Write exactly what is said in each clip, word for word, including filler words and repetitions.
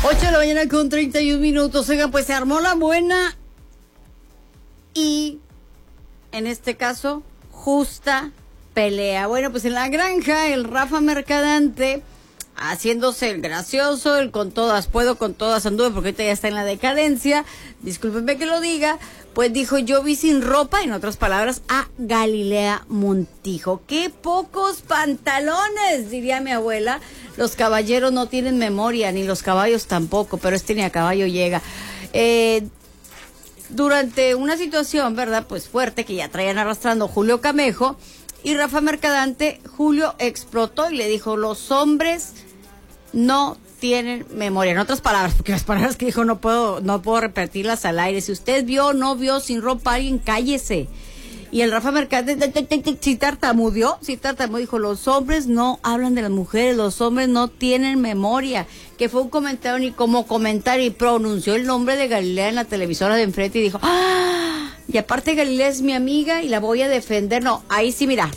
ocho de la mañana con treinta y un minutos. Oigan, pues se armó la buena y, en este caso, justa pelea. Bueno, pues en la granja, el Rafa Mercadante, haciéndose el gracioso, el con todas puedo, con todas anduve, porque ahorita ya está en la decadencia, discúlpenme que lo diga, pues dijo, yo vi sin ropa, en otras palabras, a Galilea Montijo. ¡Qué pocos pantalones!, diría mi abuela. Los caballeros no tienen memoria, ni los caballos tampoco, pero este ni a caballo llega. Eh, durante una situación, ¿verdad?, pues fuerte, que ya traían arrastrando Julio Camejo y Rafa Mercadante, Julio explotó y le dijo, los hombres no tienen memoria. En otras palabras, porque las palabras que dijo no puedo, no puedo repetirlas al aire. Si usted vio o no vio sin ropa a alguien, cállese. Y el Rafa Mercadante, si tartamudeó, si tartamudeó, dijo, los hombres no hablan de las mujeres, los hombres no tienen memoria. Que fue un comentario, ni como comentario, y pronunció el nombre de Galilea en la televisora de enfrente y dijo, ¡ah! Y aparte Galilea es mi amiga y la voy a defender. No, ahí sí, mira.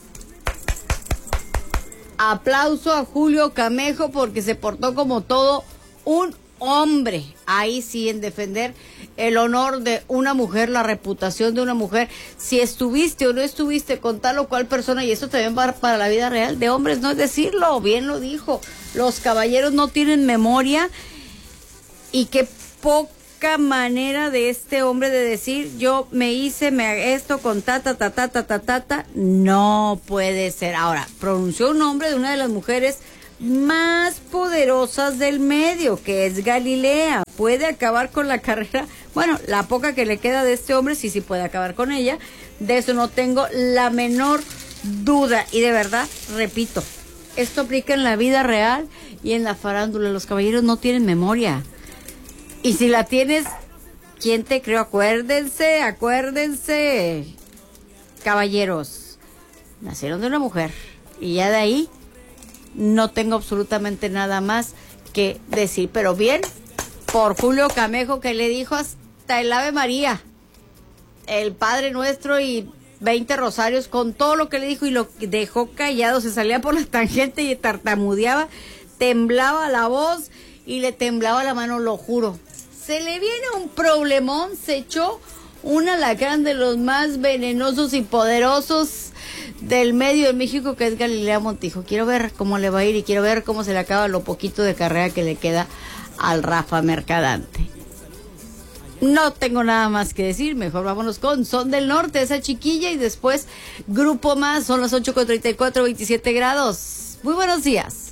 Aplauso a Julio Camejo porque se portó como todo un hombre. Ahí sí, en defender el honor de una mujer, la reputación de una mujer. Si estuviste o no estuviste con tal o cual persona, y esto también va para la vida real de hombres, no es decirlo, bien lo dijo. Los caballeros no tienen memoria y qué poca manera de este hombre de decir, yo me hice me esto con ta, ta, ta, ta, ta, ta, ta, ta. No puede ser. Ahora, pronunció un nombre de una de las mujeres más poderosas del medio, que es Galilea. Puede acabar con la carrera, bueno, la poca que le queda de este hombre, sí, sí puede acabar con ella. De eso no tengo la menor duda. Y de verdad, repito, esto aplica en la vida real y en la farándula. Los caballeros no tienen memoria. Y si la tienes, ¿quién te creó? Acuérdense, acuérdense, caballeros, nacieron de una mujer. Y ya de ahí no tengo absolutamente nada más que decir. Pero bien, por Julio Camejo, que le dijo hasta el Ave María, el Padre Nuestro y veinte rosarios, con todo lo que le dijo, y lo dejó callado. Se salía por la tangente y tartamudeaba, temblaba la voz y le temblaba la mano, lo juro. Se le viene un problemón, se echó un alacrán de los más venenosos y poderosos del medio de México, que es Galilea Montijo. Quiero ver cómo le va a ir y quiero ver cómo se le acaba lo poquito de carrera que le queda al Rafa Mercadante. No tengo nada más que decir, mejor vámonos con Son del Norte, esa chiquilla, y después Grupo Más. Son las ocho con treinta y cuatro, veintisiete grados. Muy buenos días.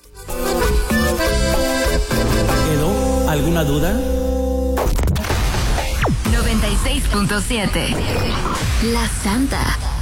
¿Quedó alguna duda? noventa y seis punto siete La Santa.